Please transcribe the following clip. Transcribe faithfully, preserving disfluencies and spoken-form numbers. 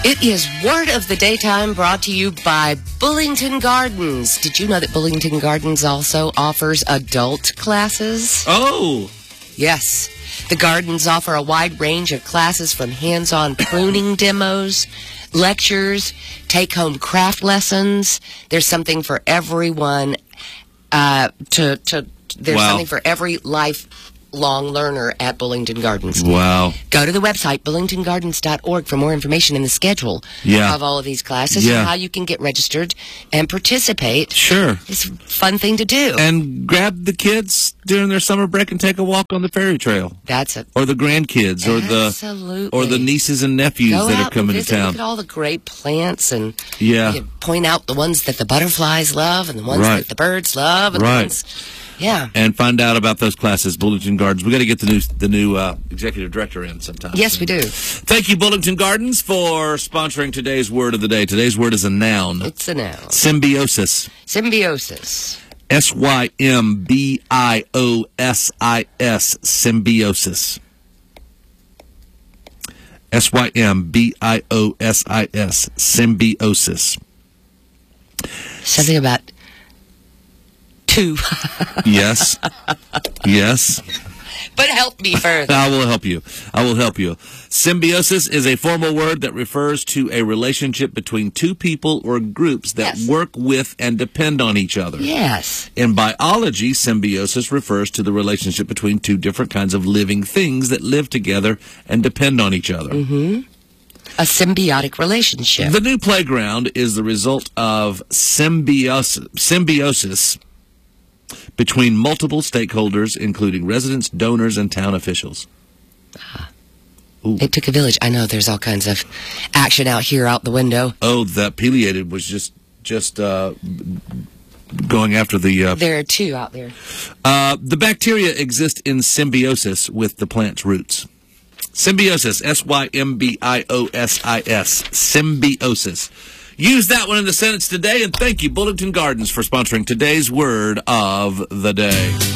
It is Word of the Daytime brought to you by Bullington Gardens. Did you know that Bullington Gardens also offers adult classes? Oh! Yes. The gardens offer a wide range of classes from hands-on pruning demos, lectures, take-home craft lessons. There's something for everyone. Uh, to to there's Wow. something for every lifelong learner at Bullington Gardens. Wow. Go to the website, bullington gardens dot org, for more information and the schedule Yeah. of all of these classes Yeah. and how you can get registered and participate. Sure. It's a fun thing to do. And grab the kids during their summer break and take a walk on the ferry trail. That's it. Or the grandkids, or the Absolutely. or the nieces and nephews Go that out are coming and to visit, town. Look at all the great plants, and Yeah. you point out the ones that the butterflies love and the ones Right. that the birds love. And Right. The ones, yeah. And find out about those classes, Bullington Gardens. We got to get the new the new uh, executive director in sometime. Yes, we do. Thank you, Bullington Gardens, for sponsoring today's word of the day. Today's word is a noun. It's a noun. Symbiosis. Symbiosis. S Y M B I O S I S. Symbiosis. S Y M B I O S I S. Symbiosis. Something about two. Yes. Yes. But help me further. I will help you. I will help you. Symbiosis is a formal word that refers to a relationship between two people or groups that Yes. work with and depend on each other. Yes. In biology, symbiosis refers to the relationship between two different kinds of living things that live together and depend on each other. Mm-hmm. A symbiotic relationship. The new playground is the result of symbiosis, symbiosis between multiple stakeholders, including residents, donors, and town officials. Ooh. It took a village. I know there's all kinds of action out here out the window. Oh, that Peliated was just just uh, going after the... Uh, There are two out there. uh, the bacteria exist in symbiosis with the plant's roots. Symbiosis, S Y M B I O S I S, symbiosis. Use that one in the sentence today, and thank you, Bullington Gardens, for sponsoring today's word of the day.